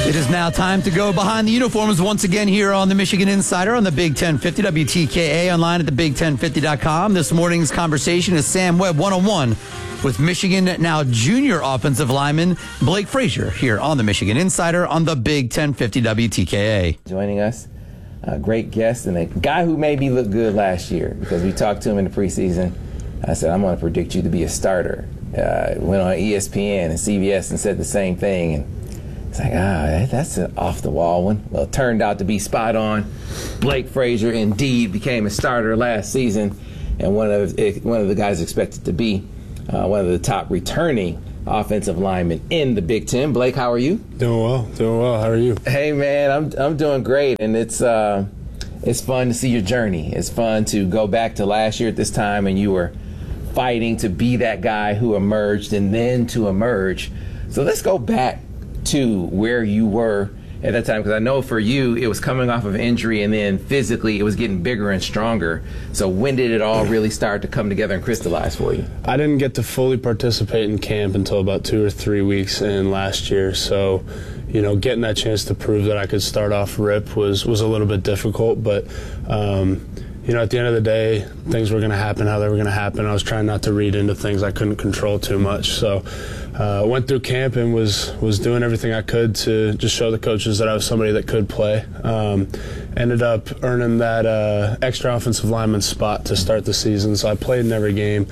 It is now time to go behind the uniforms once again here on the Michigan Insider on the Big 1050 WTKA, online at thebig1050.com. This morning's conversation is Sam Webb 101 with Michigan now junior offensive lineman Blake Frazier here on the Michigan Insider on the Big 1050 WTKA. Joining us, a great guest and a guy who made me look good last year because we talked to him in the preseason. I said, I'm going to predict you to be a starter. Went on ESPN and CBS and said the same thing. And it's like, that's an off-the-wall one. Well, it turned out to be spot on. Blake Frazier indeed became a starter last season, and one of the guys expected to be one of the top returning offensive linemen in the Big Ten. Blake, how are you? Doing well. How are you? Hey, man, I'm doing great, and it's fun to see your journey. It's fun to go back to last year at this time, and you were fighting to be that guy who emerged and then to emerge. So let's go back to where you were at that time, because I know for you it was coming off of injury and then physically it was getting bigger and stronger. So when did it all really start to come together and crystallize for you? I didn't get to fully participate in camp until about 2 or 3 weeks in last year. So, getting that chance to prove that I could start off rip was a little bit difficult, but at the end of the day, things were going to happen how they were going to happen. I was trying not to read into things I couldn't control too much. So went through camp and was doing everything I could to just show the coaches that I was somebody that could play. Ended up earning that extra offensive lineman spot to start the season. So I played in every game.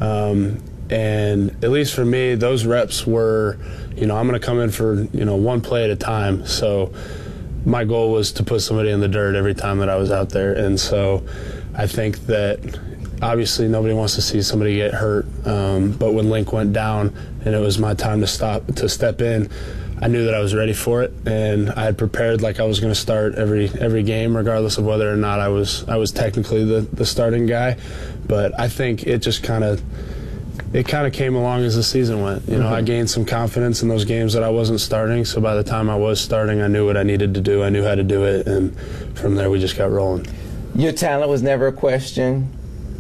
And at least for me, those reps were, I'm going to come in for, one play at a time. So my goal was to put somebody in the dirt every time that I was out there. And so I think that obviously nobody wants to see somebody get hurt. But when Link went down and it was my time to step in, I knew that I was ready for it. And I had prepared like I was going to start every game, regardless of whether or not I was technically the starting guy. But I think it just kind of came along as the season went. I gained some confidence in those games that I wasn't starting, so by the time I was starting, I knew what I needed to do. I knew how to do it, and from there we just got rolling. Your talent was never a question.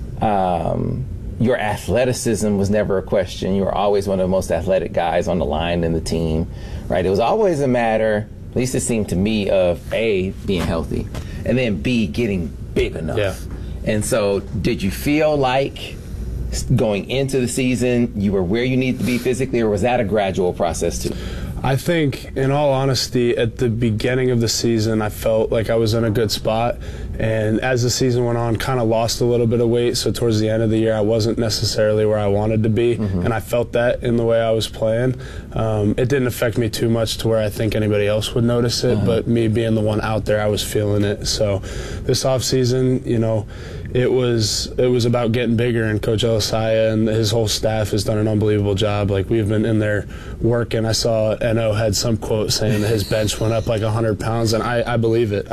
Your athleticism was never a question. You were always one of the most athletic guys on the line in the team, right? It was always a matter, at least it seemed to me, of A, being healthy, and then B, getting big enough. Yeah. And so did you feel like going into the season you were where you need to be physically, or was that a gradual process too? I think, in all honesty, at the beginning of the season, I felt like I was in a good spot. And as the season went on, kind of lost a little bit of weight. So towards the end of the year, I wasn't necessarily where I wanted to be. And I felt that in the way I was playing. It didn't affect me too much to where I think anybody else would notice it. But me being the one out there, I was feeling it. So this offseason, it was about getting bigger, and Coach Elisaya and his whole staff has done an unbelievable job. Like, we've been in there working. I saw Eno had some quote saying that his bench went up like 100 pounds, and I believe it.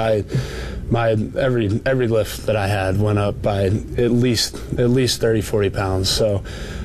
Every lift that I had went up by at least 30, 40 pounds. So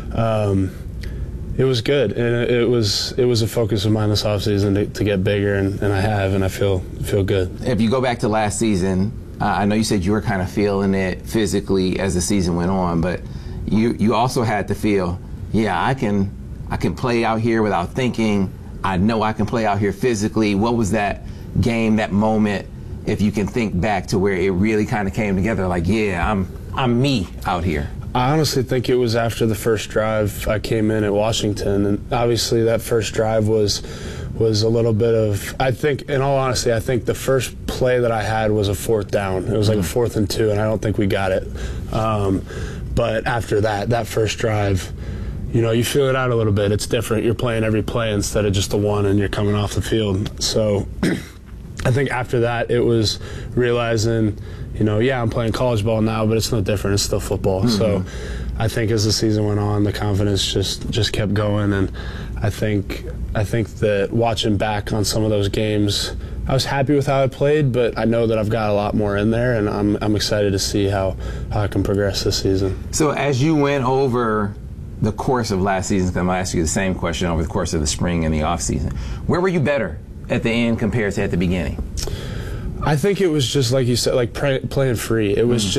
it was good, and it was a focus of mine this offseason to get bigger, and I feel good. If you go back to last season, I know you said you were kind of feeling it physically as the season went on, but you also had to feel, I can play out here without thinking. I know I can play out here physically. What was that game, that moment, if you can think back to where it really kind of came together, like, I'm me out here? I honestly think it was after the first drive I came in at Washington, and obviously that first drive was a little bit of, I think, in all honesty, I think the first play that I had was a 4th down. It was like a 4th and 2, and I don't think we got it. But after that first drive, you feel it out a little bit. It's different. You're playing every play instead of just the one, and you're coming off the field. So I think after that, it was realizing, I'm playing college ball now, but it's no different. It's still football. So I think as the season went on, the confidence just kept going, and I think that watching back on some of those games, I was happy with how I played, but I know that I've got a lot more in there, and I'm excited to see how I can progress this season. So as you went over the course of last season, because I'm going to ask you the same question over the course of the spring and the off season, where were you better at the end compared to at the beginning? I think it was just like you said, like playing free. It was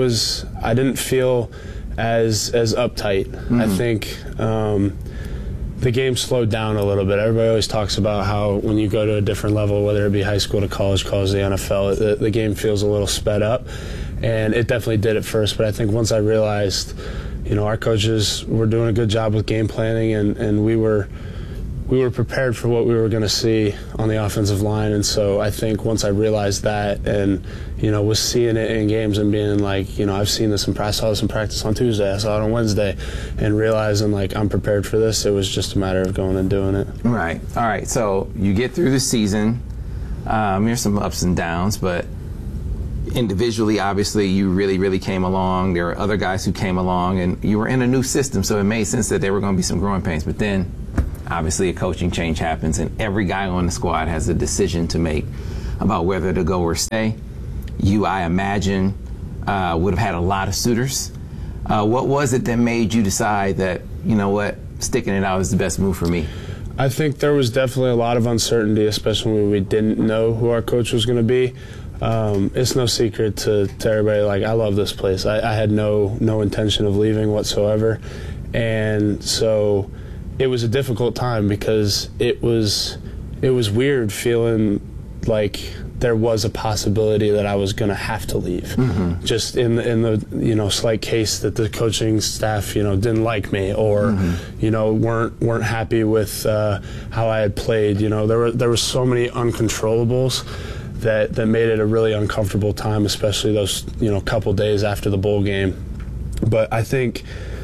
I didn't feel as uptight. I think the game slowed down a little bit. Everybody always talks about how when you go to a different level, whether it be high school to college to the NFL, the game feels a little sped up. And it definitely did at first. But I think once I realized, our coaches were doing a good job with game planning, and we were prepared for what we were going to see on the offensive line. And so I think once I realized that and, was seeing it in games and being like, I've seen this in practice, I saw this in practice on Tuesday, I saw it on Wednesday, and realizing like I'm prepared for this, it was just a matter of going and doing it. Right. All right. So you get through the season. There's some ups and downs, but individually, obviously, you really, really came along. There were other guys who came along, and you were in a new system, so it made sense that there were going to be some growing pains. But then, obviously, a coaching change happens, and every guy on the squad has a decision to make about whether to go or stay. You, I imagine, would have had a lot of suitors. What was it that made you decide that, sticking it out is the best move for me? I think there was definitely a lot of uncertainty, especially when we didn't know who our coach was going to be. It's no secret to everybody, like, I love this place. I had no intention of leaving whatsoever. And so it was a difficult time because it was weird feeling like there was a possibility that I was going to have to leave. Mm-hmm. Just in the slight case that the coaching staff didn't like me or weren't happy with how I had played. There were so many uncontrollables that made it a really uncomfortable time, especially those couple days after the bowl game. But I think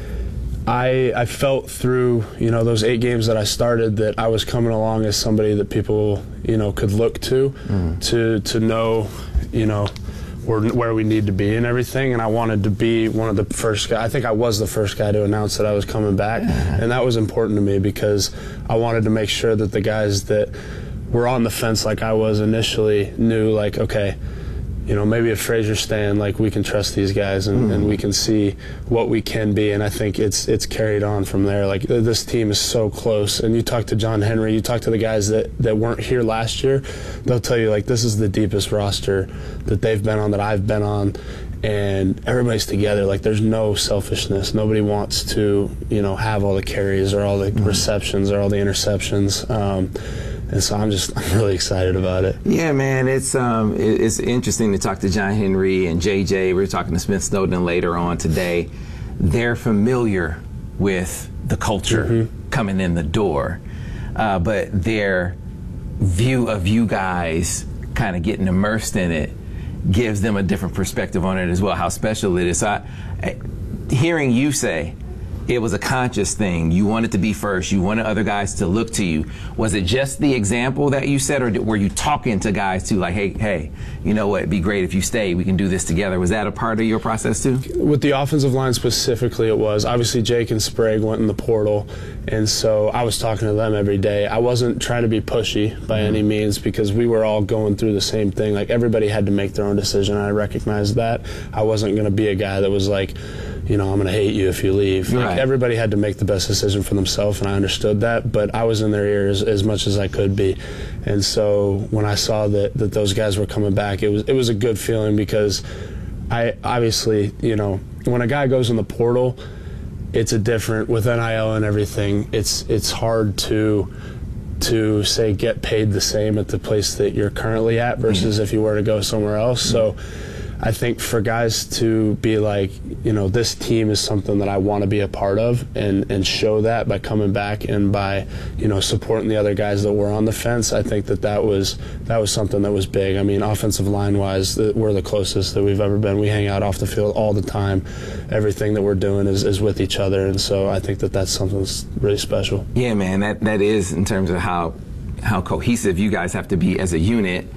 I felt through those 8 games that I started that I was coming along as somebody that people could look to know where we need to be and everything. And I wanted to be one of the first guys. I think I was the first guy to announce that I was coming back, and that was important to me because I wanted to make sure that the guys that were on the fence like I was initially knew, like, okay, maybe if Frazier's staying, like, we can trust these guys and we can see what we can be. And I think it's carried on from there. Like, this team is so close. And you talk to John Henry, you talk to the guys that weren't here last year, they'll tell you, like, this is the deepest roster that they've been on, that I've been on. And everybody's together. Like, there's no selfishness. Nobody wants to, have all the carries or all the receptions or all the interceptions. And so I'm really excited about it. Yeah, man, it's interesting to talk to John Henry and JJ. We're talking to Smith Snowden later on today. They're familiar with the culture coming in the door, but their view of you guys kind of getting immersed in it gives them a different perspective on it as well, how special it is. So hearing you say it was a conscious thing, you wanted to be first, you wanted other guys to look to you, was it just the example that you said, or were you talking to guys too, like, hey, you know what, it'd be great if you stay, we can do this together? Was that a part of your process too? With the offensive line specifically, it was. Obviously, Jake and Sprague went in the portal, and so I was talking to them every day. I wasn't trying to be pushy by any means because we were all going through the same thing. Like, everybody had to make their own decision, and I recognized that. I wasn't going to be a guy that was like, I'm going to hate you if you leave. Right. Like, everybody had to make the best decision for themselves, and I understood that, but I was in their ears as much as I could be. And so when I saw that those guys were coming back, it was a good feeling because I obviously, when a guy goes in the portal, it's a different, with NIL and everything, it's hard to say get paid the same at the place that you're currently at versus if you were to go somewhere else. So I think for guys to be like, this team is something that I want to be a part of and show that by coming back and by, supporting the other guys that were on the fence, I think that was something that was big. I mean, offensive line-wise, we're the closest that we've ever been. We hang out off the field all the time. Everything that we're doing is with each other, and so I think that's something that's really special. Yeah, man, that is in terms of how cohesive you guys have to be as a unit.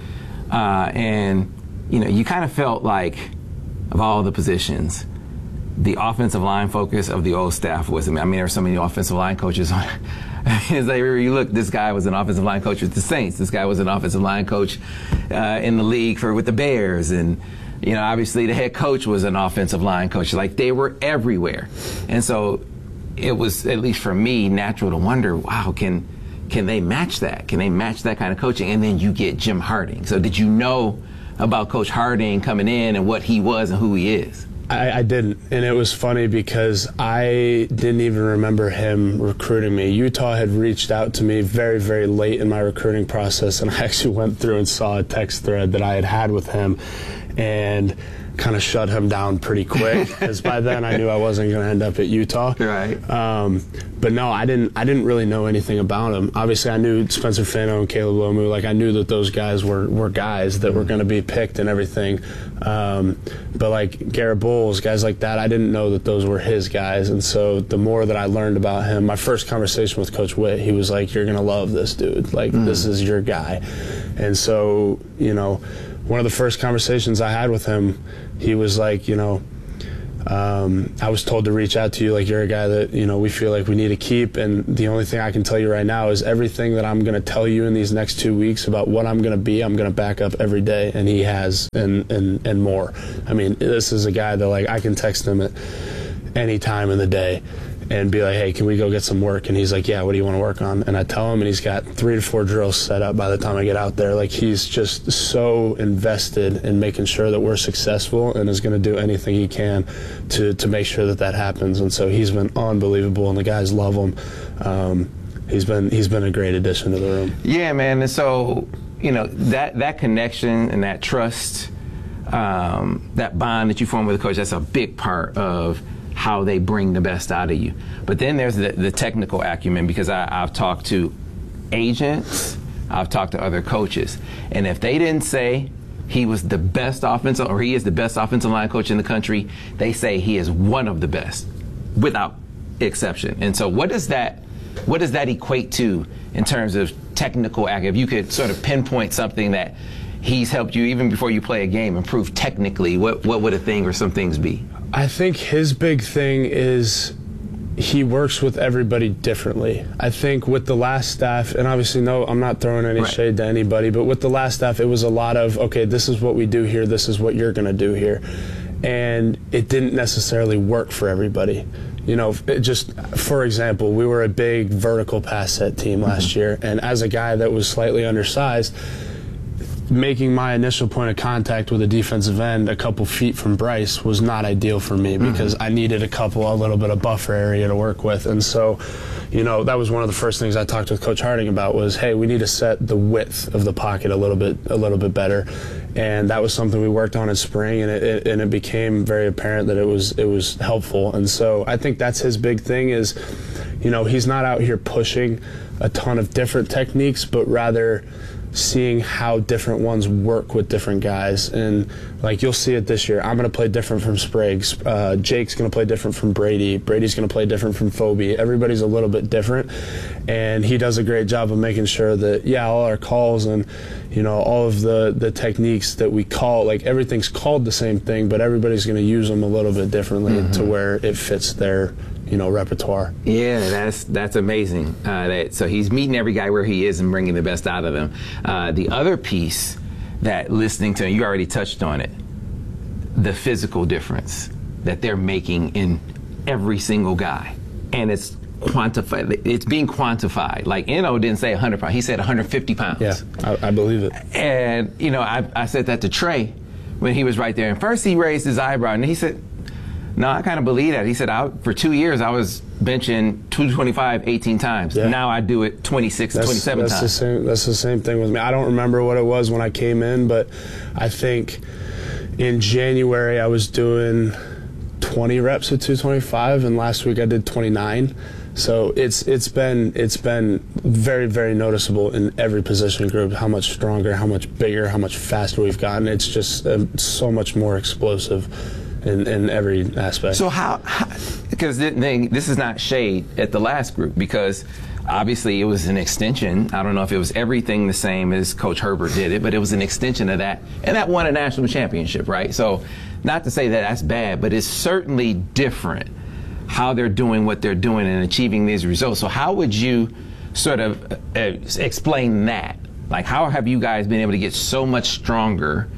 And you kind of felt like, of all the positions, the offensive line focus of the old staff was, there were so many offensive line coaches on it's like, you look, this guy was an offensive line coach with the Saints. This guy was an offensive line coach in the league with the Bears. And, obviously the head coach was an offensive line coach. Like, they were everywhere. And so it was, at least for me, natural to wonder, wow, can they match that? Can they match that kind of coaching? And then you get Jim Harding. So did you know about Coach Harding coming in and what he was and who he is? I didn't, and it was funny because I didn't even remember him recruiting me. Utah had reached out to me very, very late in my recruiting process, and I actually went through and saw a text thread that I had with him, and kind of shut him down pretty quick because by then I knew I wasn't going to end up at Utah. Right. But no, I didn't really know anything about him. Obviously, I knew Spencer Fano and Caleb Lomu. Like, I knew that those guys were guys that were going to be picked and everything. But like Garrett Bowles, guys like that, I didn't know that those were his guys. And so the more that I learned about him, my first conversation with Coach Witt, he was like, "You're going to love this dude. Like, this is your guy." And so, you know, one of the first conversations I had with him, he was like, you know, I was told to reach out to you, like, you're a guy that, you know, we feel like we need to keep, and the only thing I can tell you right now is everything that I'm going to tell you in these next 2 weeks about what I'm going to be, I'm going to back up every day, and he has, and more. I mean, this is a guy that, like, I can text him at any time in the day and be like, "Hey, can we go get some work?" And he's like, "Yeah, what do you want to work on?" And I tell him, and he's got 3 to 4 drills set up by the time I get out there. Like, he's just so invested in making sure that we're successful and is going to do anything he can to make sure that that happens. And so he's been unbelievable, and the guys love him. He's been a great addition to the room. Yeah, man. And so, you know, that connection and that trust, that bond that you form with the coach, that's a big part of how they bring the best out of you. But then there's the technical acumen, because I've talked to agents, I've talked to other coaches, and if they didn't say he was the best offensive, or he is the best offensive line coach in the country, they say he is one of the best, without exception. And so what does that equate to in terms of technical acumen? If you could sort of pinpoint something that he's helped you, even before you play a game, improve technically, what would a thing or some things be? I think his big thing is he works with everybody differently. I think with the last staff, and obviously, no, I'm not throwing any shade to anybody, but with the last staff, it was a lot of, okay, this is what we do here, this is what you're going to do here. And it didn't necessarily work for everybody. You know, just for example, we were a big vertical pass set team last year, and as a guy that was slightly undersized, making my initial point of contact with a defensive end a couple feet from Bryce was not ideal for me, because I needed a little bit of buffer area to work with. And so, you know, that was one of the first things I talked with Coach Harding about was, hey, we need to set the width of the pocket a little bit better. And that was something we worked on in spring, and it became very apparent that it was helpful. And so I think that's his big thing is, you know, he's not out here pushing a ton of different techniques, but rather seeing how different ones work with different guys. And like, you'll see it this year. I'm going to play different from Spriggs. Jake's going to play different from Brady. Brady's going to play different from Phobie. Everybody's a little bit different, and he does a great job of making sure that, yeah, all our calls and, you know, all of the techniques that we call, like, everything's called the same thing, but everybody's going to use them a little bit differently to where it fits their, you know, repertoire. Yeah, that's amazing. So he's meeting every guy where he is and bringing the best out of them. The other piece that listening to, you already touched on it, the physical difference that they're making in every single guy. And it's quantified. It's being quantified. Like, Eno didn't say 100 pounds. He said 150 pounds. Yeah, I believe it. And, you know, I said that to Trey when he was right there. And first he raised his eyebrow, and he said, no, I kind of believe that. He said, for 2 years, I was benching 225 18 times. Yeah. Now I do it 26, 27 times. That's the same thing with me. I don't remember what it was when I came in, but I think in January I was doing 20 reps at 225, and last week I did 29. So it's been very, very noticeable in every position group how much stronger, how much bigger, how much faster we've gotten. It's just so much more explosive in every aspect. So how because this is not shade at the last group, because obviously it was an extension. I don't know if it was everything the same as Coach Herbert did it, but it was an extension of that, and that won a national championship, right? So not to say that that's bad, but it's certainly different how they're doing what they're doing and achieving these results. So how would you sort of explain that? Like, how have you guys been able to get so much stronger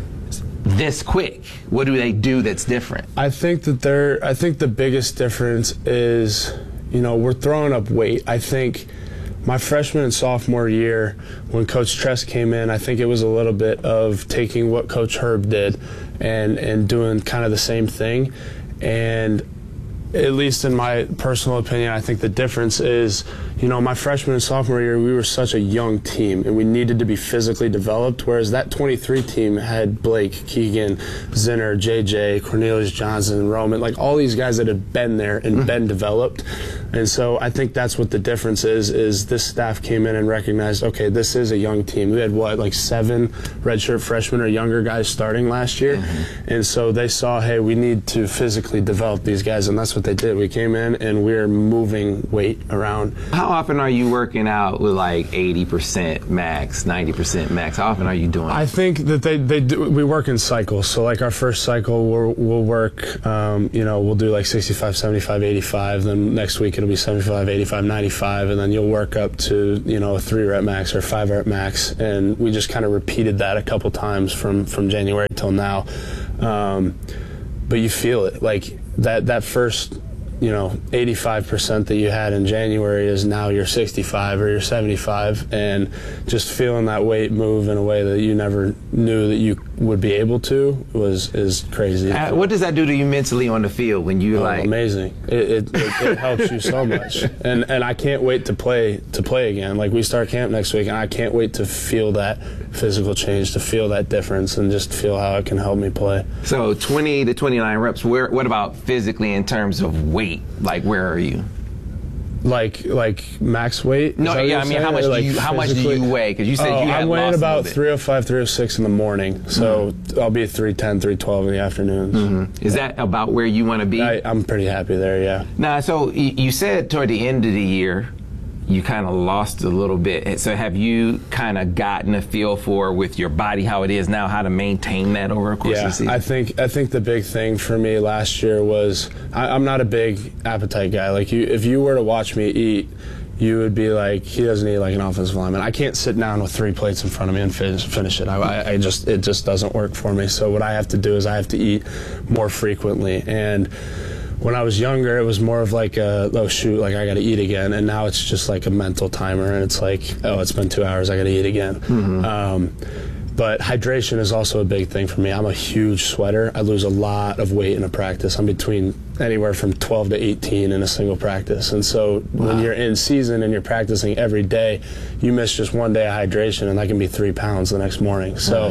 this quick? What do they do that's different? I think the biggest difference is, you know, we're throwing up weight. I think my freshman and sophomore year, when Coach Tress came in, I think it was a little bit of taking what Coach Herb did and doing kind of the same thing. And at least in my personal opinion, I think the difference is, my freshman and sophomore year, we were such a young team, and we needed to be physically developed, whereas that 23 team had Blake, Keegan, Zinner, JJ, Cornelius Johnson, Roman, like all these guys that had been there and been developed. And so I think that's what the difference is this staff came in and recognized, okay, this is a young team. We had, 7 redshirt freshmen or younger guys starting last year. And so they saw, hey, we need to physically develop these guys, and that's what they did. We came in and we're moving weight around. How often are you working out with like 80% max, 90% max? How often are you doing? I think that they do, we work in cycles. So like our first cycle, we'll work, we'll do like 65, 75, 85. Then next week it'll be 75, 85, 95. And then you'll work up to, a 3-rep max or 5-rep max. And we just kind of repeated that a couple times from January till now. But you feel it. Like that first 85% that you had in January is now you're 65 or you're 75, and just feeling that weight move in a way that you never knew that you would be able to is crazy. What does that do to you mentally on the field when you amazing. It helps you so much, and I can't wait to play again. Like we start camp next week, and I can't wait to feel that physical change, to feel that difference, and just feel how it can help me play. So 20 to 29 reps. What about physically in terms of weight? Like where are you? Like max weight? No, yeah. I mean, how much do you weigh? Because you said you had I'm weighing lost about 305, 306 in the morning. So I'll be at 310, 312 in the afternoons. Is that about where you want to be? I'm pretty happy there. Yeah. Now, so you said toward the end of the year, you kind of lost a little bit. So have you kind of gotten a feel for, with your body how it is now, how to maintain that over the course of the season? I think the big thing for me last year was I'm not a big appetite guy. Like if you were to watch me eat, you would be like, he doesn't eat like an offensive lineman. I can't sit down with 3 plates in front of me and finish it. It just doesn't work for me. So what I have to do is I have to eat more frequently. And when I was younger, it was more of like I got to eat again. And now it's just like a mental timer, and it's like, oh, it's been 2 hours, I got to eat again. But hydration is also a big thing for me. I'm a huge sweater. I lose a lot of weight in a practice. I'm between anywhere from 12 to 18 in a single practice. And so when you're in season and you're practicing every day, you miss just one day of hydration, and that can be 3 pounds the next morning. So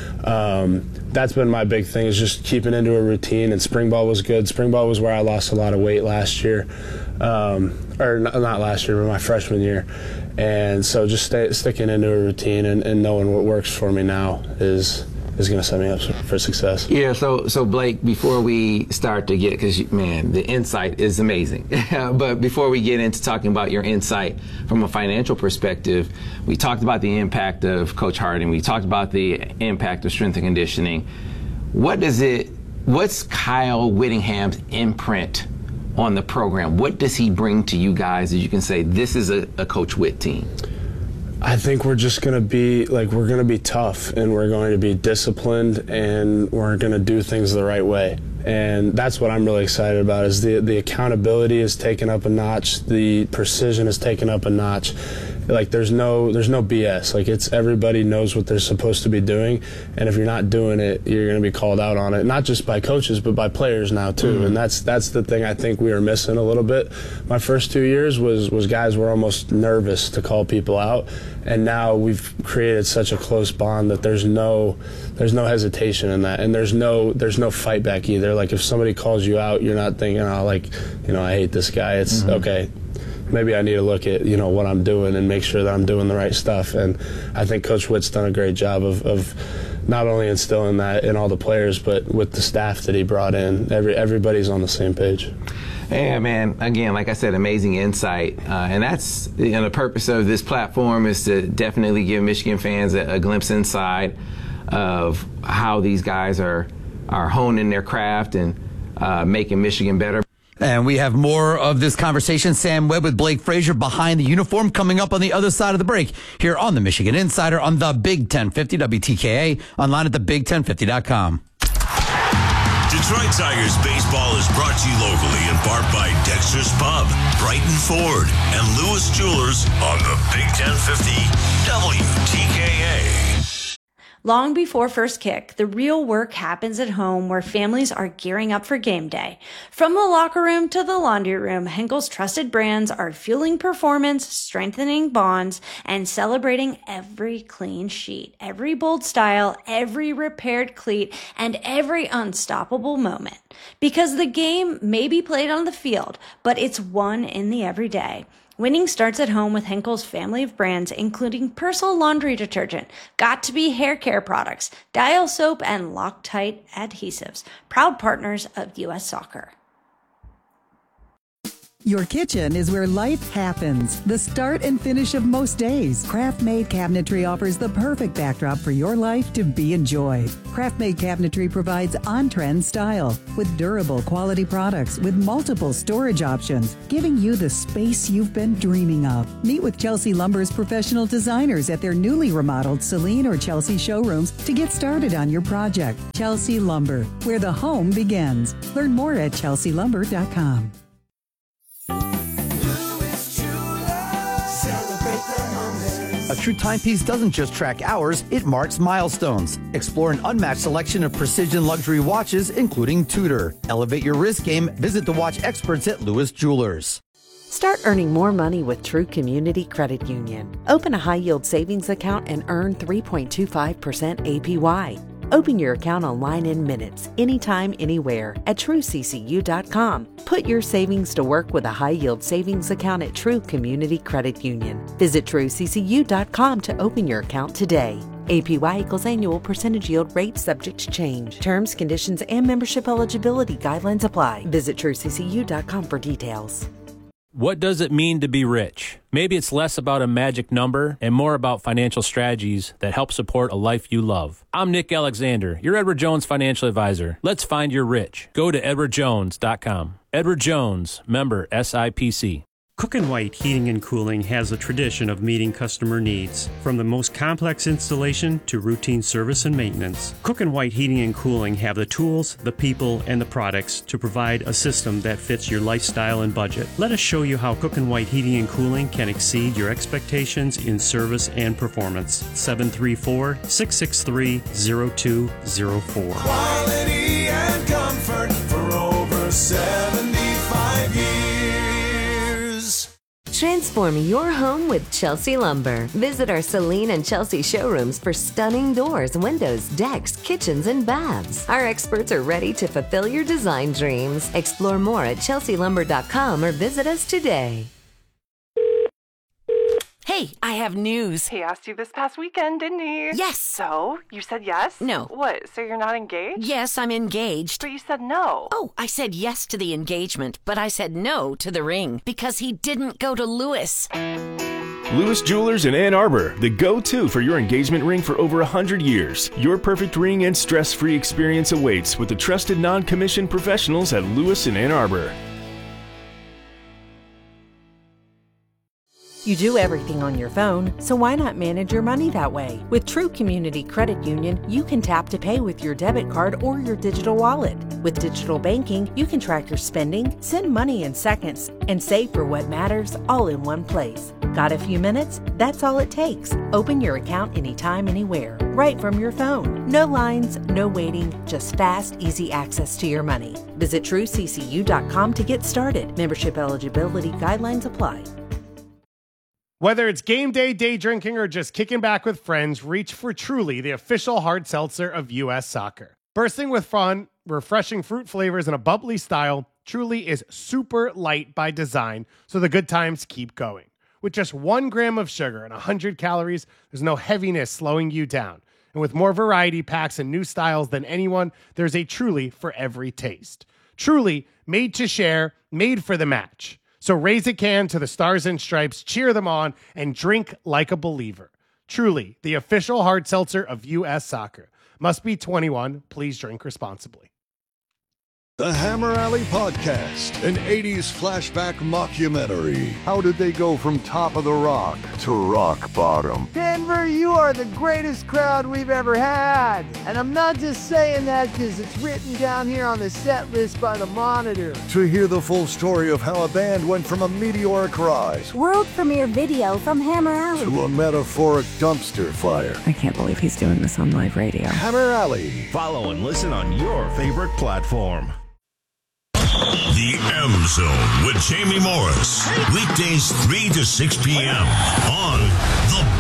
that's been my big thing, is just keeping into a routine. And spring ball was good. Spring ball was where I lost a lot of weight last year, or not last year, but my freshman year. And so just sticking into a routine and knowing what works for me now is going to set me up for success. Yeah, so Blake, before we start to get, because, man, the insight is amazing. But before we get into talking about your insight from a financial perspective, we talked about the impact of Coach Harding. We talked about the impact of strength and conditioning. What's Kyle Whittingham's imprint on the program? What does he bring to you guys that you can say, this is a Coach Whitt team? I think we're just going to be we're going to be tough, and we're going to be disciplined, and we're going to do things the right way. And that's what I'm really excited about, is the accountability is taken up a notch, the precision is taken up a notch. Like there's no BS. Like it's, everybody knows what they're supposed to be doing, and if you're not doing it, you're going to be called out on it. Not just by coaches, but by players now too. And that's the thing I think we were missing a little bit. My first 2 years was guys were almost nervous to call people out, and now we've created such a close bond that there's no hesitation in that, and there's no fight back either. Like if somebody calls you out, you're not thinking, I hate this guy. It's okay. Maybe I need to look at what I'm doing and make sure that I'm doing the right stuff. And I think Coach Whitt's done a great job of not only instilling that in all the players, but with the staff that he brought in. Everybody's on the same page. Yeah, man. Again, like I said, amazing insight. And that's the purpose of this platform, is to definitely give Michigan fans a glimpse inside of how these guys are honing their craft and making Michigan better. And we have more of this conversation. Sam Webb with Blake Frazier behind the uniform coming up on the other side of the break here on the Michigan Insider on the Big 1050 WTKA, online at thebig1050.com. Detroit Tigers baseball is brought to you locally in part by Dexter's Pub, Brighton Ford, and Lewis Jewelers on the Big 1050 WTKA. Long before first kick, the real work happens at home where families are gearing up for game day. From the locker room to the laundry room, Henkel's trusted brands are fueling performance, strengthening bonds, and celebrating every clean sheet, every bold style, every repaired cleat, and every unstoppable moment. Because the game may be played on the field, but it's won in the everyday. Winning starts at home with Henkel's family of brands, including Persil laundry detergent, Got2b hair care products, Dial soap, and Loctite adhesives, proud partners of U.S. Soccer. Your kitchen is where life happens, the start and finish of most days. Craft-Made Cabinetry offers the perfect backdrop for your life to be enjoyed. Craft-Made Cabinetry provides on-trend style with durable quality products with multiple storage options, giving you the space you've been dreaming of. Meet with Chelsea Lumber's professional designers at their newly remodeled Celine or Chelsea showrooms to get started on your project. Chelsea Lumber, where the home begins. Learn more at chelsealumber.com. A true timepiece doesn't just track hours, it marks milestones. Explore an unmatched selection of precision luxury watches, including Tudor. Elevate your wrist game. Visit the watch experts at Lewis Jewelers. Start earning more money with True Community Credit Union. Open a high-yield savings account and earn 3.25% APY. Open your account online in minutes, anytime, anywhere at TrueCCU.com. Put your savings to work with a high-yield savings account at True Community Credit Union. Visit TrueCCU.com to open your account today. APY equals annual percentage yield rate subject to change. Terms, conditions, and membership eligibility guidelines apply. Visit TrueCCU.com for details. What does it mean to be rich? Maybe it's less about a magic number and more about financial strategies that help support a life you love. I'm Nick Alexander, your Edward Jones financial advisor. Let's find your rich. Go to edwardjones.com. Edward Jones, member SIPC. Cook & White Heating and Cooling has a tradition of meeting customer needs, from the most complex installation to routine service and maintenance. Cook & White Heating and Cooling have the tools, the people, and the products to provide a system that fits your lifestyle and budget. Let us show you how Cook & White Heating and Cooling can exceed your expectations in service and performance. 734-663-0204. Quality and comfort for over 75 years. Transform your home with Chelsea Lumber. Visit our Celine and Chelsea showrooms for stunning doors, windows, decks, kitchens, and baths. Our experts are ready to fulfill your design dreams. Explore more at chelsealumber.com or visit us today. Hey, I have news. He asked you this past weekend, didn't he? Yes. So, you said yes? No. What, so you're not engaged? Yes, I'm engaged. But you said no. Oh, I said yes to the engagement, but I said no to the ring because he didn't go to Lewis. Lewis Jewelers in Ann Arbor, the go-to for your engagement ring for over 100 years. Your perfect ring and stress-free experience awaits with the trusted non-commissioned professionals at Lewis in Ann Arbor. You do everything on your phone, so why not manage your money that way? With True Community Credit Union, you can tap to pay with your debit card or your digital wallet. With digital banking, you can track your spending, send money in seconds, and save for what matters all in one place. Got a few minutes? That's all it takes. Open your account anytime, anywhere, right from your phone. No lines, no waiting, just fast, easy access to your money. Visit TrueCCU.com to get started. Membership eligibility guidelines apply. Whether it's game day, day drinking, or just kicking back with friends, reach for Truly, the official hard seltzer of U.S. Soccer. Bursting with fun, refreshing fruit flavors, and a bubbly style, Truly is super light by design, so the good times keep going. With just 1 gram of sugar and 100 calories, there's no heaviness slowing you down. And with more variety packs and new styles than anyone, there's a Truly for every taste. Truly, made to share, made for the match. So raise a can to the Stars and Stripes, cheer them on, and drink like a believer. Truly, the official hard seltzer of U.S. Soccer. Must be 21. Please drink responsibly. The Hammer Alley Podcast, an 80s flashback mockumentary. How did they go from top of the rock to rock bottom? Denver, you are the greatest crowd we've ever had. And I'm not just saying that because it's written down here on the set list by the Monitor. To hear the full story of how a band went from a meteoric rise world premiere video from Hammer Alley to a metaphoric dumpster fire. I can't believe he's doing this on live radio. Hammer Alley. Follow and listen on your favorite platform. The M Zone with Jamie Morris. Weekdays 3 to 6 p.m. on the